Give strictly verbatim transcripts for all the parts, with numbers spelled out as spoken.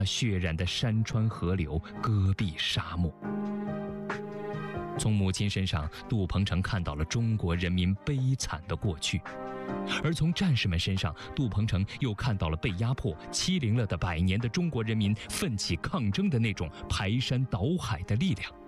血染的山川河流、戈壁沙漠。从母亲身上，杜鹏程看到了中国人民悲惨的过去；而从战士们身上，杜鹏程又看到了被压迫、欺凌了的百年的中国人民奋起抗争的那种排山倒海的力量。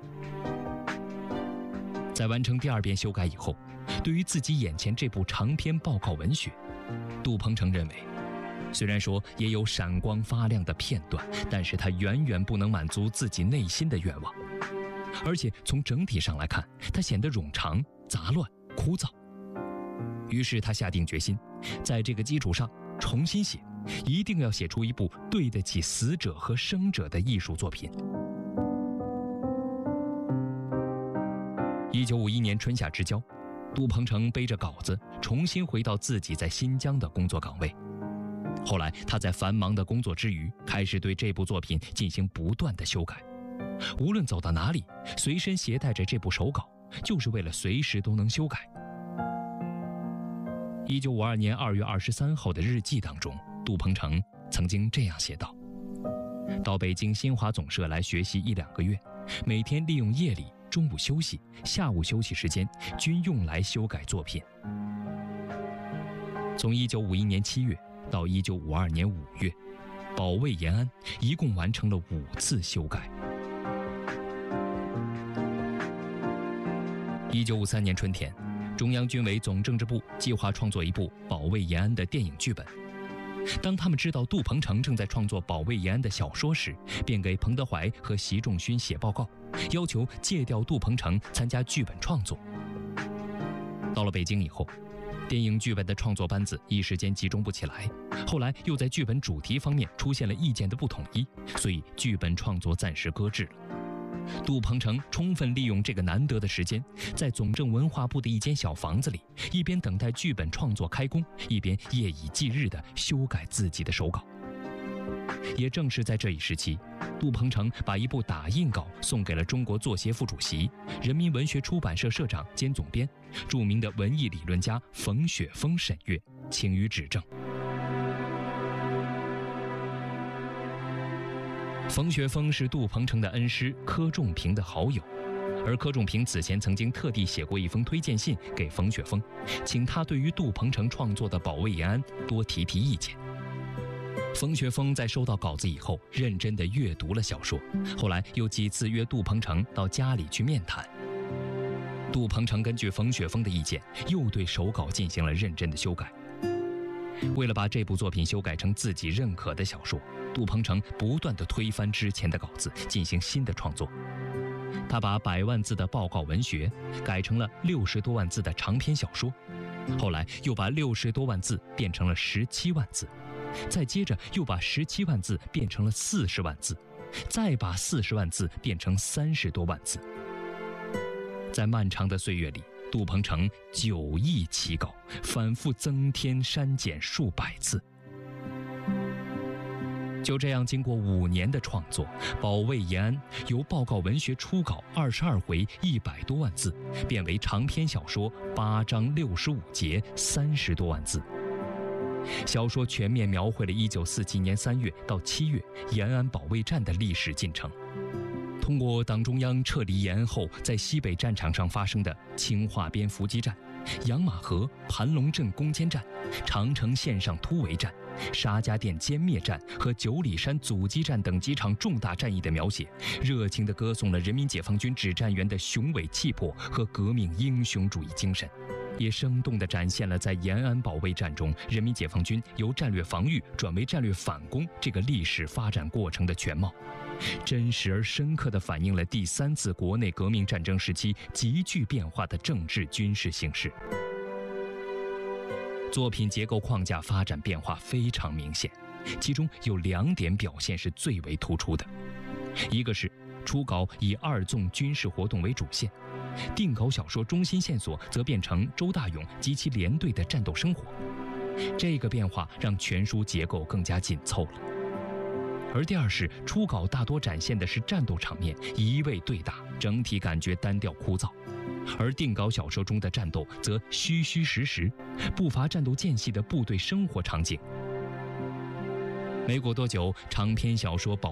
在完成第二遍修改以后，对于自己眼前这部长篇报告文学，杜鹏程认为，虽然说也有闪光发亮的片段，但是它远远不能满足自己内心的愿望。而且从整体上来看，它显得冗长、杂乱、枯燥。于是他下定决心，在这个基础上重新写，一定要写出一部对得起死者和生者的艺术作品。一九五一年春夏之交，杜鹏程背着稿子重新回到自己在新疆的工作岗位。后来他在繁忙的工作之余，开始对这部作品进行不断的修改。无论走到哪里，随身携带着这部手稿，就是为了随时都能修改。一九五二年二月二十三号的日记当中，杜鹏程曾经这样写道：到北京新华总社来学习一两个月，每天利用夜里、中午休息、下午休息时间均用来修改作品。从一九五一年七月到一九五二年五月，保卫延安一共完成了五次修改。一九五三年春天，中央军委总政治部计划创作一部保卫延安的电影剧本。当他们知道杜鹏程正在创作保卫延安的小说时，便给彭德怀和习仲勋写报告，要求借调杜鹏程参加剧本创作。到了北京以后，电影剧本的创作班子一时间集中不起来，后来又在剧本主题方面出现了意见的不统一，所以剧本创作暂时搁置了。杜鹏程充分利用这个难得的时间，在总政文化部的一间小房子里，一边等待剧本创作开工，一边夜以继日地修改自己的手稿。也正是在这一时期，杜鹏程把一部打印稿送给了中国作协副主席、人民文学出版社社长兼总编、著名的文艺理论家冯雪峰审阅，请予指正。冯雪峰是杜鹏程的恩师柯仲平的好友，而柯仲平此前曾经特地写过一封推荐信给冯雪峰，请他对于杜鹏程创作的保卫延安多提提意见。冯雪峰在收到稿子以后，认真地阅读了小说，后来又几次约杜鹏程到家里去面谈。杜鹏程根据冯雪峰的意见，又对手稿进行了认真的修改。为了把这部作品修改成自己认可的小说，杜鹏程不断地推翻之前的稿子，进行新的创作。他把百万字的报告文学改成了六十多万字的长篇小说，后来又把六十多万字变成了十七万字，再接着又把十七万字变成了四十万字，再把四十万字变成三十多万字。在漫长的岁月里，杜鹏程九易起稿，反复增添删减数百次。就这样，经过五年的创作，《保卫延安》由报告文学初稿二十二回一百多万字，变为长篇小说八章六十五节三十多万字。小说全面描绘了一九四七年三月到七月延安保卫战的历史进程。通过党中央撤离延安后在西北战场上发生的青化边伏击战、杨马河、盘龙镇攻坚战、长城线上突围战、沙家店歼灭战和九里山阻击战等几场重大战役的描写，热情地歌颂了人民解放军指战员的雄伟气魄和革命英雄主义精神，也生动地展现了在延安保卫战中人民解放军由战略防御转为战略反攻这个历史发展过程的全貌，真实而深刻地反映了第三次国内革命战争时期急剧变化的政治军事形势。作品结构框架发展变化非常明显，其中有两点表现是最为突出的。一个是初稿以二纵军事活动为主线，定稿小说中心线索则变成周大勇及其连队的战斗生活，这个变化让全书结构更加紧凑了。而第二是初稿大多展现的是战斗场面一味对打，整体感觉单调枯燥，而定稿小说中的战斗则虚虚实实，不乏战斗间隙的部队生活场景。 没过多久，长篇小说《保